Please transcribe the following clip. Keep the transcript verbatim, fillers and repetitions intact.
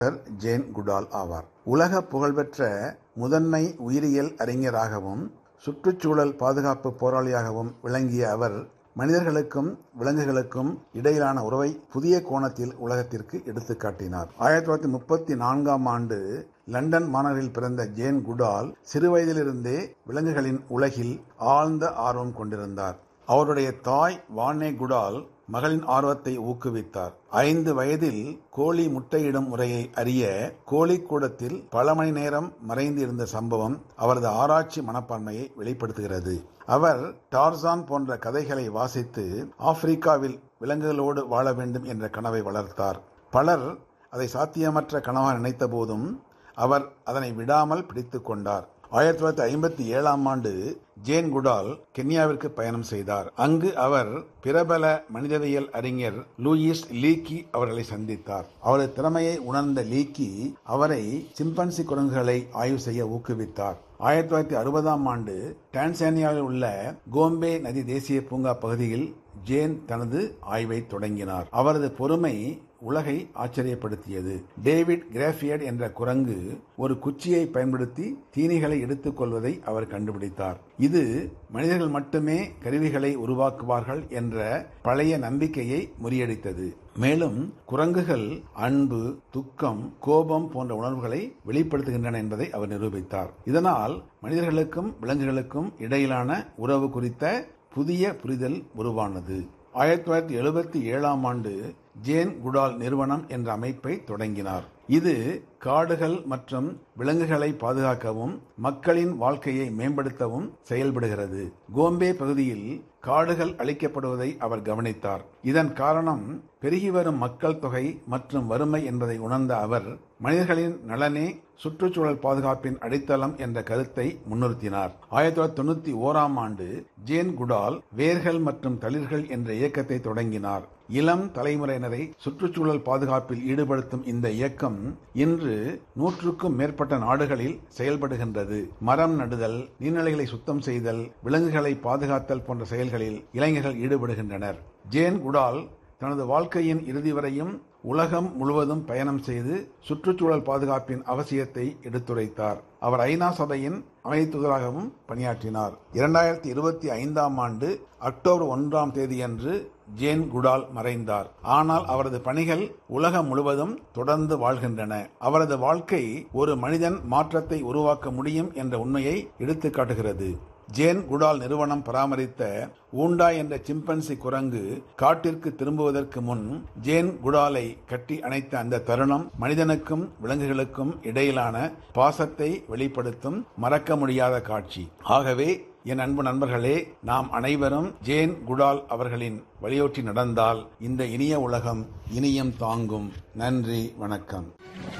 Jane குடால் ஆவார். உலக புகழ்பெற்ற முதன்மை உயிரியல் அறிஞராகவும் சுற்றுச்சூழல் பாதுகாப்பு போராளியாகவும் விளங்கிய அவர் மனிதர்களுக்கும் விலங்குகளுக்கும் இடையிலான உறவை புதிய கோணத்தில் உலகத்திற்கு எடுத்துக்காட்டினார். ஆயிரத்தி தொள்ளாயிரத்தி முப்பத்தி நான்காம் ஆண்டு லண்டன் மாநகரில் பிறந்த ஜேன் குடால் சிறுவயதிலிருந்தே விலங்குகளின் உலகில் ஆழ்ந்த ஆர்வம் கொண்டிருந்தார். அவருடைய தாய் வானே குடால் மகளின் ஆர்வத்தை ஊக்குவித்தார். ஐந்து வயதில் கோழி முட்டையிடும் முறையை அறிய கோழிக்கூடத்தில் பல மணி நேரம் மறைந்து இருந்த சம்பவம் அவரது ஆராய்ச்சி மனப்பான்மையை வெளிப்படுத்துகிறது. அவர் டார்சான் போன்ற கதைகளை வாசித்து ஆப்பிரிக்காவில் விலங்குகளோடு வாழ வேண்டும் என்ற கனவை வளர்த்தார். பலர் அதை சாத்தியமற்ற கனவாக நினைத்த போதும் அவர் அதனை விடாமல் பிடித்துக் கொண்டார். ஆயிரத்தி தொள்ளாயிரத்தி ஐம்பத்தி ஏழாம் ஆண்டு ஜேன் குடால் கென்யாவிற்கு பயணம் செய்தார். அங்கு அவர் பிரபல மனிதவியல் அறிஞர் லூயிஸ் லீக்கி அவர்களை சந்தித்தார். அவரது திறமையை உணர்ந்த லீக்கி அவரை சிம்பன்சி குரங்குகளை ஆய்வு செய்ய ஊக்குவித்தார். ஆயிரத்தி தொள்ளாயிரத்தி அறுபதாம் ஆண்டு டான்சானியாவில் உள்ள கோம்பே நதி தேசிய பூங்கா பகுதியில் ஜேன் தனது ஆய்வை தொடங்கினார். அவரது பொறுமை உலகை ஆச்சரியப்படுத்தியது. டேவிட் கிராஃபியட் என்ற குரங்கு ஒரு குச்சியை பயன்படுத்தி தீனிகளை எடுத்துக் கொள்வதை அவர் கண்டுபிடித்தார். இது மனிதர்கள் மட்டுமே கருவிகளை உருவாக்குவார்கள் என்ற பழைய நம்பிக்கையை முறியடித்தது. மேலும் குரங்குகள் அன்பு, துக்கம், கோபம் போன்ற உணர்வுகளை வெளிப்படுத்துகின்றன என்பதை அவர் நிரூபித்தார். இதனால் மனிதர்களுக்கும் விலங்குகளுக்கும் இடையிலான உறவு குறித்த புதிய புரிதல் உருவானது. ஆயிரத்தி தொள்ளாயிரத்தி எழுபத்தி ஏழாம் ஆண்டு ஜேன் குடால் நிறுவனம் என்ற அமைப்பை தொடங்கினார். இது காடுகள் மற்றும் விலங்குகளை பாதுகாக்கவும் மக்களின் வாழ்க்கையை மேம்படுத்தவும் செயல்படுகிறது. கோம்பே பகுதியில் காடுகள் அழிக்கப்படுவதை அவர் கவனித்தார். இதன் காரணம் பெருகி வரும் மக்கள் தொகை மற்றும் வறுமை என்பதை உணர்ந்த அவர் மனிதர்களின் நலனே சுற்றுச்சூழல் பாதுகாப்பின் அடித்தளம் என்ற கருத்தை முன்னிறுத்தினார். ஆயிரத்தி தொள்ளாயிரத்தி தொண்ணூத்தி ஓராம் ஆண்டு ஜேன் குடால் வேர்கள் மற்றும் தளிர்கள் என்ற இயக்கத்தை தொடங்கினார். இளம் தலைமுறையினரை சுற்றுச்சூழல் பாதுகாப்பில் ஈடுபடுத்தும் இந்த இயக்கம் இன்று நூற்றுக்கும் மேற்பட்ட நாடுகளில் செயல்படுகின்றது. மரம் நடுதல், நீர்நிலைகளை சுத்தம் செய்தல், விலங்குகளை பாதுகாத்தல் போன்ற செயல்களில் இளைஞர்கள் ஈடுபடுகின்றனர். ஜேன் குடால் தனது வாழ்க்கையின் இறுதி வரையும் உலகம் முழுவதும் பயணம் செய்து சுற்றுச்சூழல் பாதுகாப்பின் அவசியத்தை எடுத்துரைத்தார். அவர் ஐநா சபையின் அமைதி தூதராகவும் பணியாற்றினார். இரண்டாயிரத்தி இருபத்தி ஐந்தாம் ஆண்டு அக்டோபர் ஒன்றாம் தேதியன்று ஜேன் குடால் மறைந்தார். ஆனால் அவரது பணிகள் உலகம் முழுவதும் தொடர்ந்து வாழ்கின்றன. அவரது வாழ்க்கை ஒரு மனிதன் மாற்றத்தை உருவாக்க முடியும் என்ற உண்மையை எடுத்துக்காட்டுகிறது. ஜேன் குடால் நிறுவனம் பராமரித்த ஊண்டா என்ற சிம்பன்சி குரங்கு காட்டிற்கு திரும்புவதற்கு முன் ஜேன் குடாலை கட்டி அணைத்த அந்த தருணம் மனிதனுக்கும் விலங்குகளுக்கும் இடையிலான பாசத்தை வெளிப்படுத்தும் மறக்க முடியாத காட்சி. ஆகவே என் அன்பு நண்பர்களே, நாம் அனைவரும் ஜேன் குடால் அவர்களின் வழியோற்றி நடந்தால் இந்த இனிய உலகம் இனியும் தாங்கும். நன்றி, வணக்கம்.